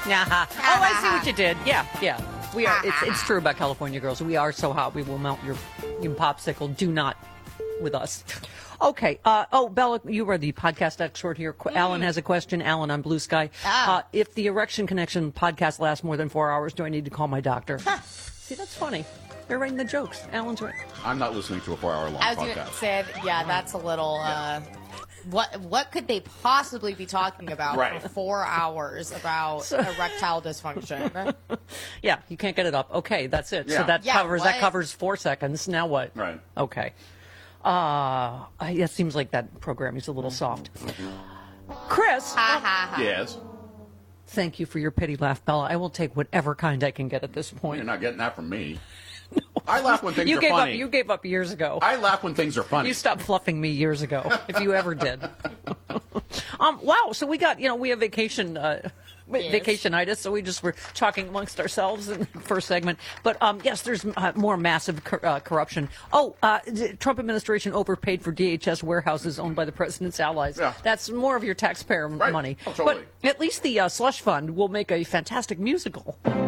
Oh, I see what you did. Yeah, yeah. We are. It's true about California girls. We are so hot. We will melt your popsicle. Do not with us. Okay. Bella, you are the podcast expert here. Alan has a question. Alan on Blue Sky. If the Erection Connection podcast lasts more than 4 hours, do I need to call my doctor? See, that's funny. They're writing the jokes. Alan's right. I'm not listening to a 4-hour-long podcast. As you said, that's a little... What could they possibly be talking about for 4 hours about erectile dysfunction? Yeah, you can't get it up. Okay, that's it. Yeah. So that covers 4 seconds. Now what? Right. Okay. It seems like that programming's a little soft. Chris. Yes. Thank you for your pity laugh, Bella. I will take whatever kind I can get at this point. You're not getting that from me. I laugh when things are funny. You gave up years ago. I laugh when things are funny. You stopped fluffing me years ago, if you ever did. Wow. So we got, we have vacationitis. So we just were talking amongst ourselves in the first segment. But yes, there's more massive corruption. The Trump administration overpaid for DHS warehouses owned by the president's allies. Yeah. That's more of your taxpayer money. Oh, totally. But at least the slush fund will make a fantastic musical.